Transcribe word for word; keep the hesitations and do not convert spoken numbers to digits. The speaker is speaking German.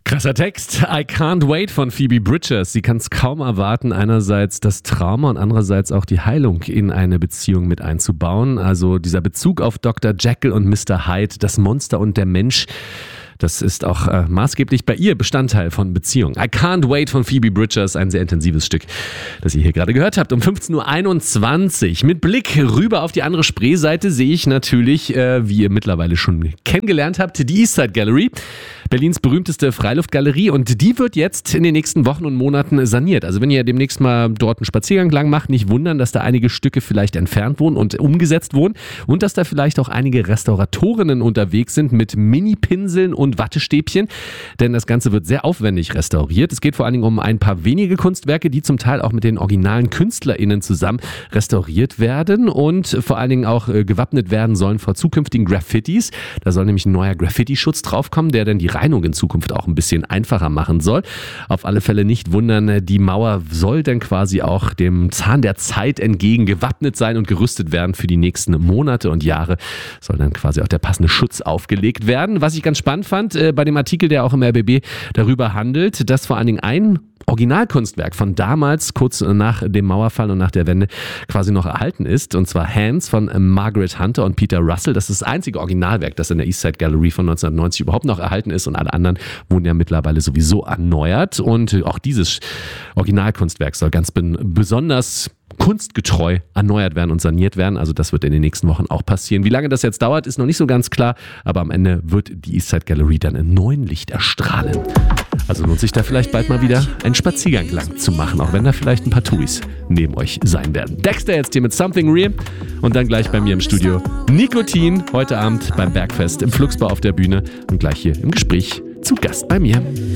Krasser Text. I can't wait von Phoebe Bridgers. Sie kann es kaum erwarten, einerseits das Trauma und andererseits auch die Heilung in eine Beziehung mit einzubauen. Also dieser Bezug auf Doktor Jekyll und Mister Hyde, das Monster und der Mensch. Das ist auch äh, maßgeblich bei ihr Bestandteil von Beziehungen. I Can't Wait von Phoebe Bridgers, ein sehr intensives Stück, das ihr hier gerade gehört habt. Um fünfzehn Uhr einundzwanzig. Mit Blick rüber auf die andere Spreeseite sehe ich natürlich, äh, wie ihr mittlerweile schon kennengelernt habt, die Eastside Gallery. Berlins berühmteste Freiluftgalerie, und die wird jetzt in den nächsten Wochen und Monaten saniert. Also wenn ihr demnächst mal dort einen Spaziergang lang macht, nicht wundern, dass da einige Stücke vielleicht entfernt wurden und umgesetzt wurden und dass da vielleicht auch einige Restauratorinnen unterwegs sind mit Mini-Pinseln und Wattestäbchen, denn das Ganze wird sehr aufwendig restauriert. Es geht vor allen Dingen um ein paar wenige Kunstwerke, die zum Teil auch mit den originalen KünstlerInnen zusammen restauriert werden und vor allen Dingen auch äh, gewappnet werden sollen vor zukünftigen Graffitis. Da soll nämlich ein neuer Graffiti-Schutz draufkommen, der dann die Reinigung in Zukunft auch ein bisschen einfacher machen soll. Auf alle Fälle nicht wundern, die Mauer soll dann quasi auch dem Zahn der Zeit entgegen gewappnet sein und gerüstet werden für die nächsten Monate und Jahre. Soll dann quasi auch der passende Schutz aufgelegt werden. Was ich ganz spannend fand, äh, bei dem Artikel, der auch im R B B darüber handelt, dass vor allen Dingen ein Originalkunstwerk von damals, kurz nach dem Mauerfall und nach der Wende, quasi noch erhalten ist. Und zwar Hands von Margaret Hunter und Peter Russell. Das ist das einzige Originalwerk, das in der Eastside Gallery von neunzehnhundertneunzig überhaupt noch erhalten ist. Und alle anderen wurden ja mittlerweile sowieso erneuert. Und auch dieses Originalkunstwerk soll ganz besonders kunstgetreu erneuert werden und saniert werden. Also das wird in den nächsten Wochen auch passieren. Wie lange das jetzt dauert, ist noch nicht so ganz klar. Aber am Ende wird die Eastside Gallery dann in neuen Licht erstrahlen. Also lohnt sich da vielleicht bald mal wieder einen Spaziergang lang zu machen, auch wenn da vielleicht ein paar Touris neben euch sein werden. Dexter jetzt hier mit Something Real und dann gleich bei mir im Studio Nikotin, heute Abend beim Bergfest im Fluxbar auf der Bühne und gleich hier im Gespräch zu Gast bei mir.